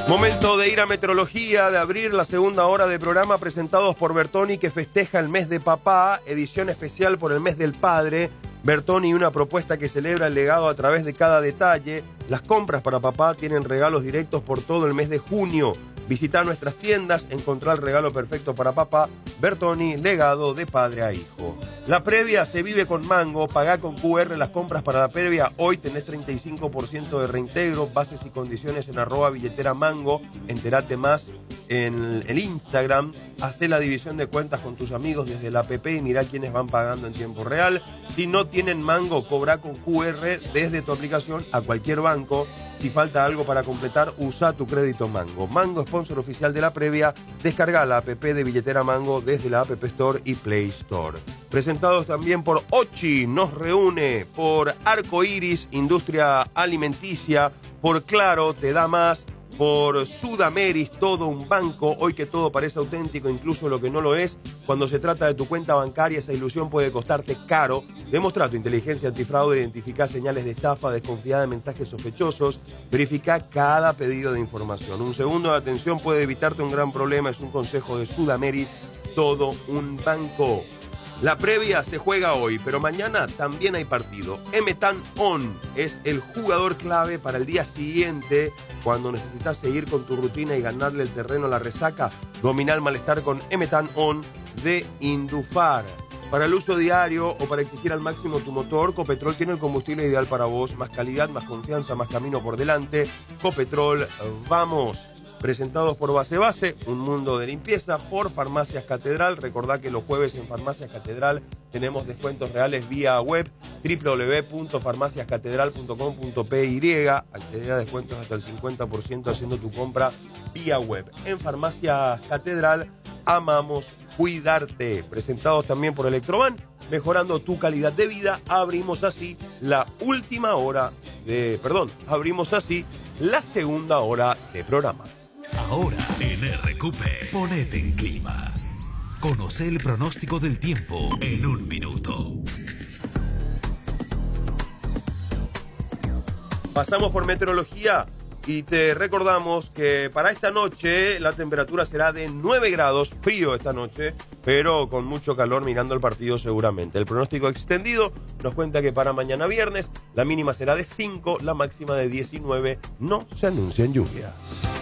Momento de ir a Meteorología, de abrir la segunda hora de programa presentados por Bertoni, que festeja el mes de papá, edición especial por el mes del padre. Bertoni, una propuesta que celebra el legado a través de cada detalle. Las compras para papá tienen regalos directos por todo el mes de junio. Visita nuestras tiendas, encontrar el regalo perfecto para papá. Bertoni, legado de padre a hijo. La previa se vive con Mango. Pagá con QR las compras para la previa. Hoy tenés 35% de reintegro. Bases y condiciones en @billeteramango. Entérate más en el Instagram. Hacé la división de cuentas con tus amigos desde la app y mirá quiénes van pagando en tiempo real. Si no tienen Mango, cobrá con QR desde tu aplicación a cualquier banco. Si falta algo para completar, usa tu crédito Mango. Mango, sponsor oficial de la previa. Descarga la app de Billetera Mango desde la App Store y Play Store. Presentados también por Ochi, nos reúne, por Arco Iris, industria alimenticia, por Claro, te da más, por Sudameris, todo un banco. Hoy que todo parece auténtico, incluso lo que no lo es. Cuando se trata de tu cuenta bancaria, esa ilusión puede costarte caro. Demostra tu inteligencia antifraude, identifica señales de estafa, desconfía de mensajes sospechosos, verifica cada pedido de información. Un segundo de atención puede evitarte un gran problema, es un consejo de Sudameris, todo un banco. La previa se juega hoy, pero mañana también hay partido. Emetan On es el jugador clave para el día siguiente. Cuando necesitas seguir con tu rutina y ganarle el terreno a la resaca, domina el malestar con Emetan On de Indufar. Para el uso diario o para exigir al máximo tu motor, Copetrol tiene el combustible ideal para vos. Más calidad, más confianza, más camino por delante. Copetrol, vamos. Presentados por Base, un mundo de limpieza, por Farmacias Catedral. Recordá que los jueves en Farmacias Catedral tenemos descuentos reales vía web, www.farmaciascatedral.com.py. Acceder a descuentos hasta el 50% haciendo tu compra vía web. En Farmacias Catedral, amamos cuidarte. Presentados también por Electroban, mejorando tu calidad de vida. Abrimos así la segunda hora de programa. Ahora en RQP, ponete en clima. Conoce el pronóstico del tiempo en un minuto. Pasamos por meteorología y te recordamos que para esta noche la temperatura será de 9 grados, frío esta noche, pero con mucho calor mirando el partido seguramente. El pronóstico extendido nos cuenta que para mañana viernes la mínima será de 5, la máxima de 19, no se anuncian lluvias.